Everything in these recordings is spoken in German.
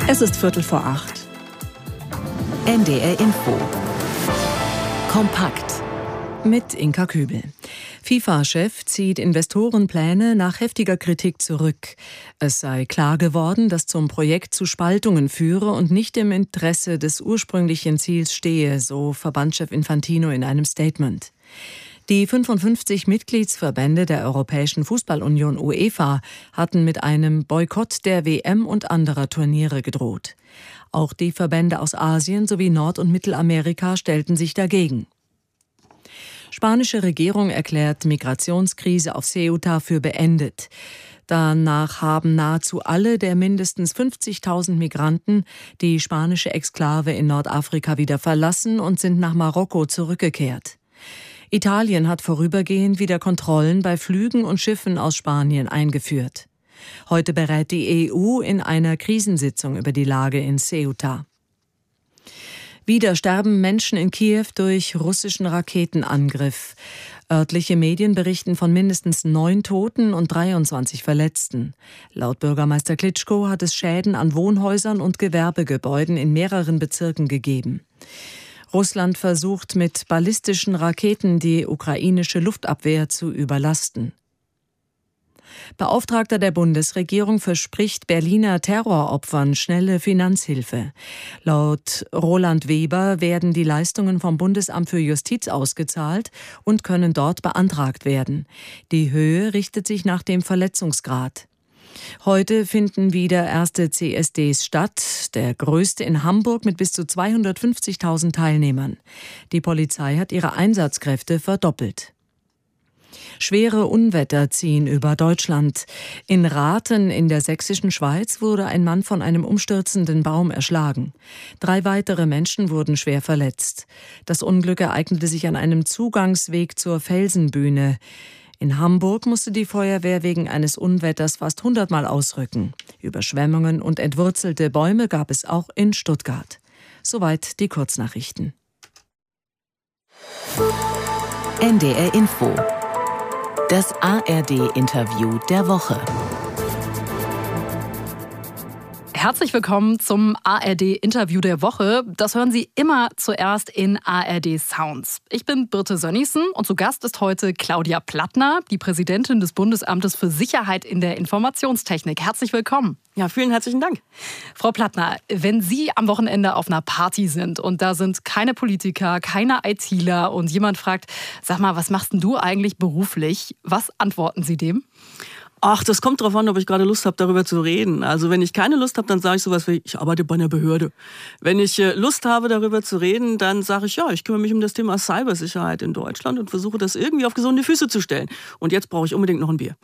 Es ist 7:45. NDR Info. Kompakt. Mit Inka Kübel. FIFA-Chef zieht Investorenpläne nach heftiger Kritik zurück. Es sei klar geworden, dass zum Projekt zu Spaltungen führe und nicht im Interesse des ursprünglichen Ziels stehe, so Verbandschef Infantino in einem Statement. Die 55 Mitgliedsverbände der Europäischen Fußballunion UEFA hatten mit einem Boykott der WM und anderer Turniere gedroht. Auch die Verbände aus Asien sowie Nord- und Mittelamerika stellten sich dagegen. Spanische Regierung erklärt Migrationskrise auf Ceuta für beendet. Danach haben nahezu alle der mindestens 50.000 Migranten die spanische Exklave in Nordafrika wieder verlassen und sind nach Marokko zurückgekehrt. Italien hat vorübergehend wieder Kontrollen bei Flügen und Schiffen aus Spanien eingeführt. Heute berät die EU in einer Krisensitzung über die Lage in Ceuta. Wieder sterben Menschen in Kiew durch russischen Raketenangriff. Örtliche Medien berichten von mindestens 9 Toten und 23 Verletzten. Laut Bürgermeister Klitschko hat es Schäden an Wohnhäusern und Gewerbegebäuden in mehreren Bezirken gegeben. Russland versucht mit ballistischen Raketen die ukrainische Luftabwehr zu überlasten. Beauftragter der Bundesregierung verspricht Berliner Terroropfern schnelle Finanzhilfe. Laut Roland Weber werden die Leistungen vom Bundesamt für Justiz ausgezahlt und können dort beantragt werden. Die Höhe richtet sich nach dem Verletzungsgrad. Heute finden wieder erste CSDs statt, der größte in Hamburg mit bis zu 250.000 Teilnehmern. Die Polizei hat ihre Einsatzkräfte verdoppelt. Schwere Unwetter ziehen über Deutschland. In Rathen in der sächsischen Schweiz wurde ein Mann von einem umstürzenden Baum erschlagen. 3 weitere Menschen wurden schwer verletzt. Das Unglück ereignete sich an einem Zugangsweg zur Felsenbühne. In Hamburg musste die Feuerwehr wegen eines Unwetters fast 100-mal ausrücken. Überschwemmungen und entwurzelte Bäume gab es auch in Stuttgart. Soweit die Kurznachrichten. NDR Info. Das ARD-Interview der Woche. Herzlich willkommen zum ARD-Interview der Woche. Das hören Sie immer zuerst in ARD Sounds. Ich bin Birte Sönnigsen und zu Gast ist heute Claudia Plattner, die Präsidentin des Bundesamtes für Sicherheit in der Informationstechnik. Herzlich willkommen. Ja, vielen herzlichen Dank. Frau Plattner, wenn Sie am Wochenende auf einer Party sind und da sind keine Politiker, keine ITler und jemand fragt, sag mal, was machst denn du eigentlich beruflich? Was antworten Sie dem? Ach, das kommt drauf an, ob ich gerade Lust habe, darüber zu reden. Also wenn ich keine Lust habe, dann sage ich sowas wie, ich arbeite bei einer Behörde. Wenn ich Lust habe, darüber zu reden, dann sage ich, ja, ich kümmere mich um das Thema Cybersicherheit in Deutschland und versuche das irgendwie auf gesunde Füße zu stellen. Und jetzt brauche ich unbedingt noch ein Bier.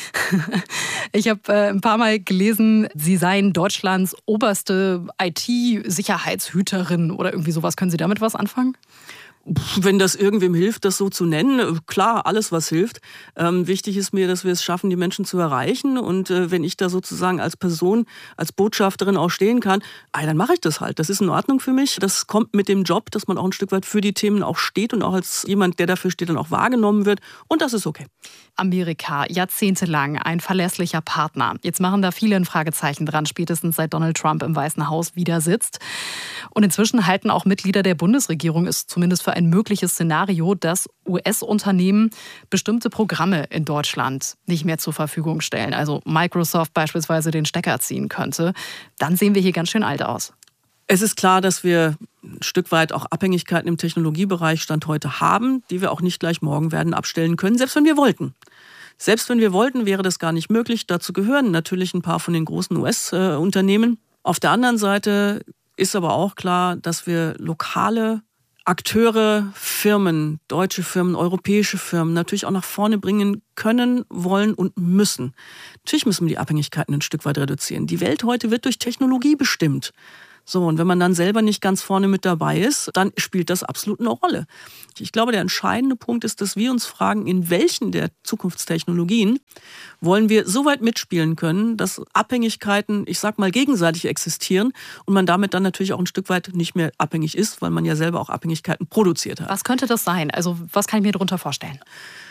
Ich habe ein paar Mal gelesen, Sie seien Deutschlands oberste IT-Sicherheitshüterin oder irgendwie sowas. Können Sie damit was anfangen? Wenn das irgendwem hilft, das so zu nennen, klar, alles was hilft. Wichtig ist mir, dass wir es schaffen, die Menschen zu erreichen. Und wenn ich da sozusagen als Person, als Botschafterin auch stehen kann, dann mache ich das halt. Das ist in Ordnung für mich. Das kommt mit dem Job, dass man auch ein Stück weit für die Themen auch steht und auch als jemand, der dafür steht, dann auch wahrgenommen wird. Und das ist okay. Amerika, jahrzehntelang ein verlässlicher Partner. Jetzt machen da viele ein Fragezeichen dran, spätestens seit Donald Trump im Weißen Haus wieder sitzt. Und inzwischen halten auch Mitglieder der Bundesregierung es zumindest für ein mögliches Szenario, dass US-Unternehmen bestimmte Programme in Deutschland nicht mehr zur Verfügung stellen. Also Microsoft beispielsweise den Stecker ziehen könnte. Dann sehen wir hier ganz schön alt aus. Es ist klar, dass wir ein Stück weit auch Abhängigkeiten im Technologiebereich Stand heute haben, die wir auch nicht gleich morgen werden abstellen können, selbst wenn wir wollten. Selbst wenn wir wollten, wäre das gar nicht möglich. Dazu gehören natürlich ein paar von den großen US-Unternehmen. Auf der anderen Seite ist aber auch klar, dass wir lokale Akteure, Firmen, deutsche Firmen, europäische Firmen natürlich auch nach vorne bringen können, wollen und müssen. Natürlich müssen wir die Abhängigkeiten ein Stück weit reduzieren. Die Welt heute wird durch Technologie bestimmt. So, und wenn man dann selber nicht ganz vorne mit dabei ist, dann spielt das absolut eine Rolle. Ich glaube, der entscheidende Punkt ist, dass wir uns fragen, in welchen der Zukunftstechnologien wollen wir so weit mitspielen können, dass Abhängigkeiten, ich sag mal, gegenseitig existieren und man damit dann natürlich auch ein Stück weit nicht mehr abhängig ist, weil man ja selber auch Abhängigkeiten produziert hat. Was könnte das sein? Also was kann ich mir darunter vorstellen?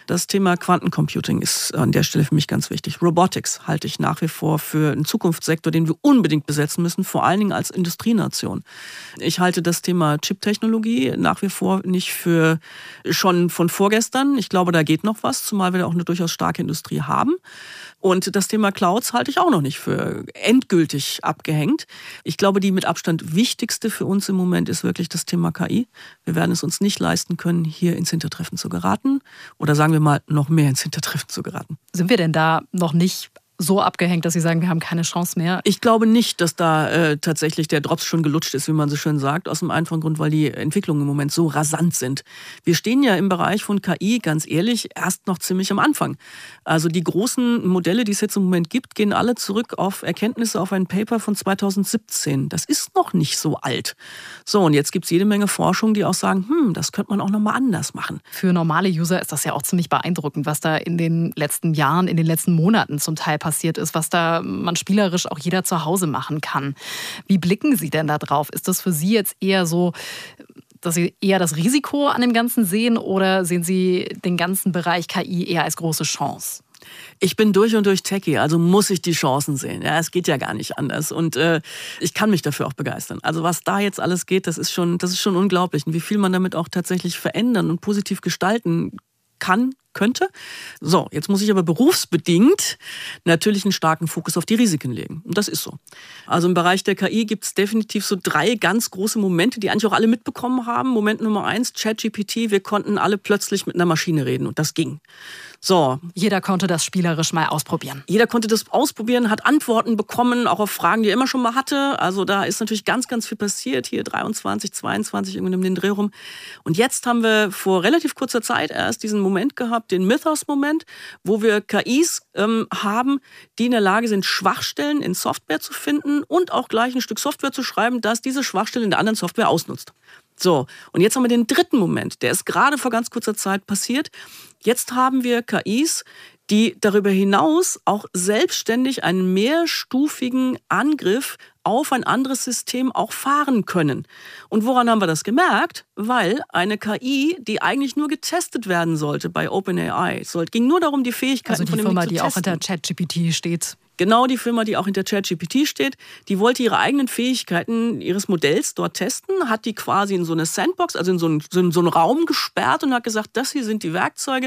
Das Thema Quantencomputing ist an der Stelle für mich ganz wichtig. Robotics halte ich nach wie vor für einen Zukunftssektor, den wir unbedingt besetzen müssen, vor allen Dingen als Industrienation. Ich halte das Thema Chip-Technologie nach wie vor nicht für schon von vorgestern. Ich glaube, da geht noch was, zumal wir da auch eine durchaus starke Industrie haben. Und das Thema Clouds halte ich auch noch nicht für endgültig abgehängt. Ich glaube, die mit Abstand wichtigste für uns im Moment ist wirklich das Thema KI. Wir werden es uns nicht leisten können, hier ins Hintertreffen zu geraten oder sagen wir mal, noch mehr ins Hintertreffen zu geraten. Sind wir denn da noch nicht so abgehängt, dass Sie sagen, wir haben keine Chance mehr? Ich glaube nicht, dass da tatsächlich der Drops schon gelutscht ist, wie man so schön sagt, aus dem einfachen Grund, weil die Entwicklungen im Moment so rasant sind. Wir stehen ja im Bereich von KI, ganz ehrlich, erst noch ziemlich am Anfang. Also die großen Modelle, die es jetzt im Moment gibt, gehen alle zurück auf Erkenntnisse auf ein Paper von 2017. Das ist noch nicht so alt. So, und jetzt gibt es jede Menge Forschung, die auch sagen, das könnte man auch nochmal anders machen. Für normale User ist das ja auch ziemlich beeindruckend, was da in den letzten Jahren, in den letzten Monaten zum Teil passiert ist, was da man spielerisch auch jeder zu Hause machen kann. Wie blicken Sie denn da drauf? Ist das für Sie jetzt eher so, dass Sie eher das Risiko an dem Ganzen sehen oder sehen Sie den ganzen Bereich KI eher als große Chance? Ich bin durch und durch Techie, also muss ich die Chancen sehen. Ja, es geht ja gar nicht anders. Und ich kann mich dafür auch begeistern. Also was da jetzt alles geht, das ist schon unglaublich. Und wie viel man damit auch tatsächlich verändern und positiv gestalten könnte. So, jetzt muss ich aber berufsbedingt natürlich einen starken Fokus auf die Risiken legen. Und das ist so. Also im Bereich der KI gibt es definitiv so 3 ganz große Momente, die eigentlich auch alle mitbekommen haben. Moment Nummer 1, ChatGPT. Wir konnten alle plötzlich mit einer Maschine reden und das ging. So. Jeder konnte das spielerisch mal ausprobieren. Jeder konnte das ausprobieren, hat Antworten bekommen, auch auf Fragen, die er immer schon mal hatte. Also da ist natürlich ganz, ganz viel passiert. Hier 23, 22, irgendwie um den Dreh rum. Und jetzt haben wir vor relativ kurzer Zeit erst diesen Moment gehabt, den Mythos-Moment, wo wir KIs haben, die in der Lage sind, Schwachstellen in Software zu finden und auch gleich ein Stück Software zu schreiben, das diese Schwachstelle in der anderen Software ausnutzt. So, und jetzt haben wir den dritten Moment, der ist gerade vor ganz kurzer Zeit passiert. Jetzt haben wir KIs, die darüber hinaus auch selbstständig einen mehrstufigen Angriff auf ein anderes System auch fahren können. Und woran haben wir das gemerkt? Weil eine KI, die eigentlich nur getestet werden sollte bei OpenAI, es ging nur darum, die Fähigkeiten von dem Ding zu testen. Also die Firma, die auch hinter ChatGPT steht. Genau, die Firma, die auch hinter ChatGPT steht, die wollte ihre eigenen Fähigkeiten ihres Modells dort testen, hat die quasi in so eine Sandbox, also in so einen Raum gesperrt und hat gesagt, das hier sind die Werkzeuge,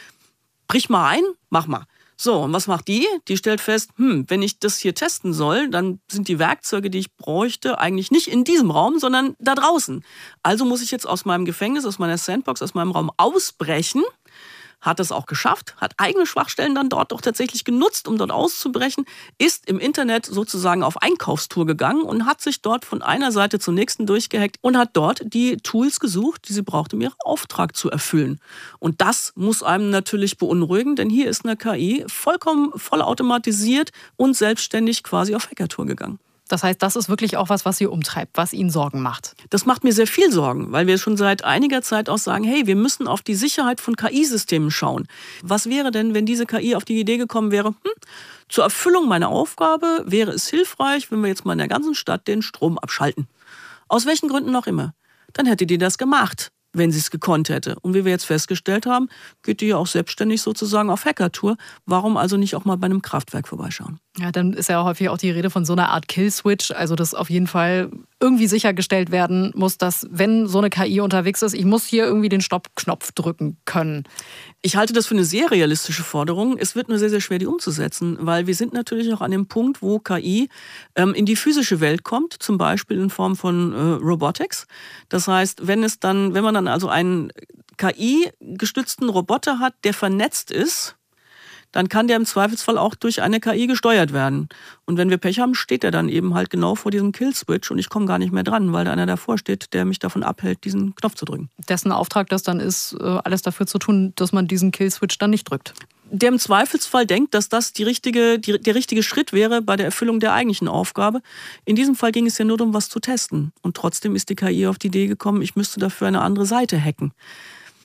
brich mal ein, mach mal. So, und was macht die? Die stellt fest, wenn ich das hier testen soll, dann sind die Werkzeuge, die ich bräuchte, eigentlich nicht in diesem Raum, sondern da draußen. Also muss ich jetzt aus meinem Gefängnis, aus meiner Sandbox, aus meinem Raum ausbrechen. Hat das auch geschafft, hat eigene Schwachstellen dann dort auch tatsächlich genutzt, um dort auszubrechen, ist im Internet sozusagen auf Einkaufstour gegangen und hat sich dort von einer Seite zur nächsten durchgehackt und hat dort die Tools gesucht, die sie braucht, um ihren Auftrag zu erfüllen. Und das muss einem natürlich beunruhigen, denn hier ist eine KI vollkommen vollautomatisiert und selbstständig quasi auf Hackertour gegangen. Das heißt, das ist wirklich auch was Sie umtreibt, was Ihnen Sorgen macht. Das macht mir sehr viel Sorgen, weil wir schon seit einiger Zeit auch sagen, hey, wir müssen auf die Sicherheit von KI-Systemen schauen. Was wäre denn, wenn diese KI auf die Idee gekommen wäre, zur Erfüllung meiner Aufgabe wäre es hilfreich, wenn wir jetzt mal in der ganzen Stadt den Strom abschalten. Aus welchen Gründen auch immer. Dann hätte die das gemacht, wenn sie es gekonnt hätte. Und wie wir jetzt festgestellt haben, geht die ja auch selbstständig sozusagen auf Hackertour. Warum also nicht auch mal bei einem Kraftwerk vorbeischauen? Ja, dann ist ja häufig auch die Rede von so einer Art Kill-Switch, also dass auf jeden Fall irgendwie sichergestellt werden muss, dass wenn so eine KI unterwegs ist, ich muss hier irgendwie den Stopp-Knopf drücken können. Ich halte das für eine sehr realistische Forderung. Es wird nur sehr, sehr schwer, die umzusetzen, weil wir sind natürlich auch an dem Punkt, wo KI in die physische Welt kommt, zum Beispiel in Form von Robotics. Das heißt, wenn man dann also einen KI-gestützten Roboter hat, der vernetzt ist, dann kann der im Zweifelsfall auch durch eine KI gesteuert werden. Und wenn wir Pech haben, steht er dann eben halt genau vor diesem Kill-Switch und ich komme gar nicht mehr dran, weil da einer davor steht, der mich davon abhält, diesen Knopf zu drücken. Dessen Auftrag das dann ist, alles dafür zu tun, dass man diesen Kill-Switch dann nicht drückt. Der im Zweifelsfall denkt, dass das der richtige Schritt wäre bei der Erfüllung der eigentlichen Aufgabe. In diesem Fall ging es ja nur darum, was zu testen. Und trotzdem ist die KI auf die Idee gekommen, ich müsste dafür eine andere Seite hacken.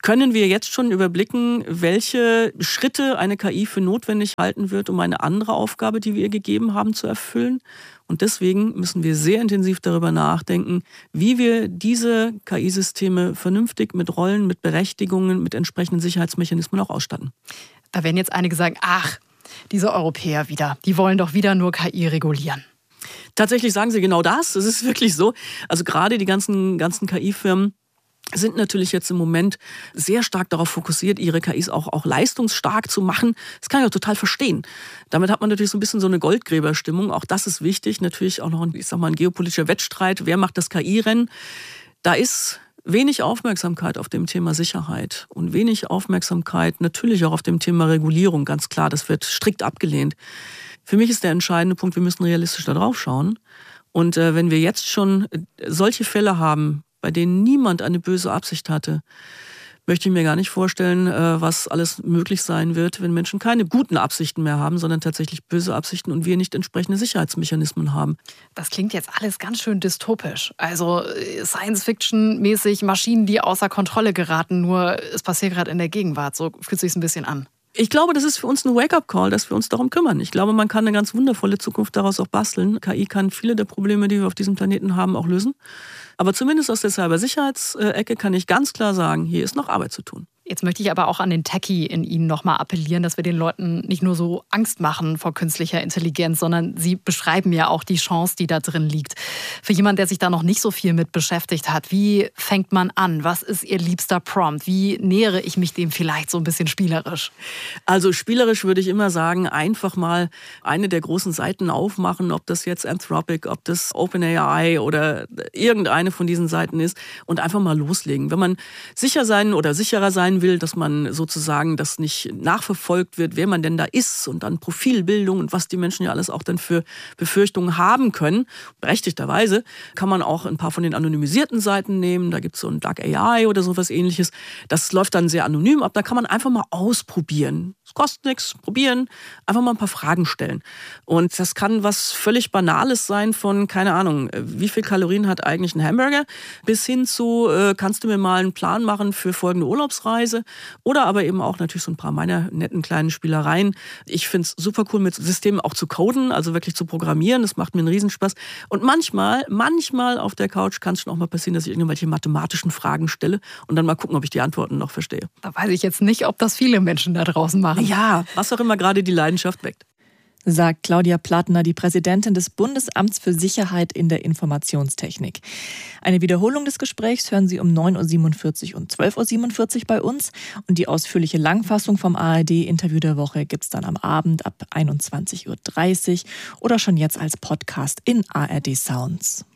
können wir jetzt schon überblicken, welche Schritte eine KI für notwendig halten wird, um eine andere Aufgabe, die wir ihr gegeben haben, zu erfüllen. Und deswegen müssen wir sehr intensiv darüber nachdenken, wie wir diese KI-Systeme vernünftig mit Rollen, mit Berechtigungen, mit entsprechenden Sicherheitsmechanismen auch ausstatten. Da werden jetzt einige sagen, ach, diese Europäer wieder, die wollen doch wieder nur KI regulieren. Tatsächlich sagen sie genau das. Es ist wirklich so. Also gerade die ganzen KI-Firmen sind natürlich jetzt im Moment sehr stark darauf fokussiert, ihre KIs auch leistungsstark zu machen. Das kann ich auch total verstehen. Damit hat man natürlich so ein bisschen so eine Goldgräberstimmung. Auch das ist wichtig. Natürlich auch noch ein geopolitischer Wettstreit. Wer macht das KI-Rennen? Da ist wenig Aufmerksamkeit auf dem Thema Sicherheit und wenig Aufmerksamkeit natürlich auch auf dem Thema Regulierung. Ganz klar, das wird strikt abgelehnt. Für mich ist der entscheidende Punkt, wir müssen realistisch da drauf schauen. Und wenn wir jetzt schon solche Fälle haben, bei denen niemand eine böse Absicht hatte, möchte ich mir gar nicht vorstellen, was alles möglich sein wird, wenn Menschen keine guten Absichten mehr haben, sondern tatsächlich böse Absichten und wir nicht entsprechende Sicherheitsmechanismen haben. Das klingt jetzt alles ganz schön dystopisch. Also Science-Fiction-mäßig Maschinen, die außer Kontrolle geraten, nur es passiert gerade in der Gegenwart. So fühlt es sich ein bisschen an. Ich glaube, das ist für uns ein Wake-up-Call, dass wir uns darum kümmern. Ich glaube, man kann eine ganz wundervolle Zukunft daraus auch basteln. KI kann viele der Probleme, die wir auf diesem Planeten haben, auch lösen. Aber zumindest aus der Cybersicherheitsecke kann ich ganz klar sagen, hier ist noch Arbeit zu tun. Jetzt möchte ich aber auch an den Techie in Ihnen nochmal appellieren, dass wir den Leuten nicht nur so Angst machen vor künstlicher Intelligenz, sondern Sie beschreiben ja auch die Chance, die da drin liegt. Für jemanden, der sich da noch nicht so viel mit beschäftigt hat, wie fängt man an? Was ist Ihr liebster Prompt? Wie nähere ich mich dem vielleicht so ein bisschen spielerisch? Also spielerisch würde ich immer sagen, einfach mal eine der großen Seiten aufmachen, ob das jetzt Anthropic, ob das OpenAI oder irgendeine von diesen Seiten ist und einfach mal loslegen. Wenn man sicherer sein will, dass man sozusagen das nicht nachverfolgt wird, wer man denn da ist und dann Profilbildung und was die Menschen ja alles auch dann für Befürchtungen haben können. Berechtigterweise kann man auch ein paar von den anonymisierten Seiten nehmen. Da gibt es so ein Dark AI oder sowas ähnliches. Das läuft dann sehr anonym ab. Da kann man einfach mal ausprobieren. Es kostet nichts, probieren, einfach mal ein paar Fragen stellen. Und das kann was völlig Banales sein von, keine Ahnung, wie viel Kalorien hat eigentlich ein Hamburger, bis hin zu, kannst du mir mal einen Plan machen für folgende Urlaubsreise? Oder aber eben auch natürlich so ein paar meiner netten kleinen Spielereien. Ich finde es super cool, mit Systemen auch zu coden, also wirklich zu programmieren. Das macht mir einen Riesenspaß. Und manchmal auf der Couch kann es schon auch mal passieren, dass ich irgendwelche mathematischen Fragen stelle und dann mal gucken, ob ich die Antworten noch verstehe. Da weiß ich jetzt nicht, ob das viele Menschen da draußen machen. Ja, was auch immer gerade die Leidenschaft weckt. Sagt Claudia Plattner, die Präsidentin des Bundesamts für Sicherheit in der Informationstechnik. Eine Wiederholung des Gesprächs hören Sie um 9.47 Uhr und 12.47 Uhr bei uns. Und die ausführliche Langfassung vom ARD-Interview der Woche gibt es dann am Abend ab 21.30 Uhr oder schon jetzt als Podcast in ARD Sounds.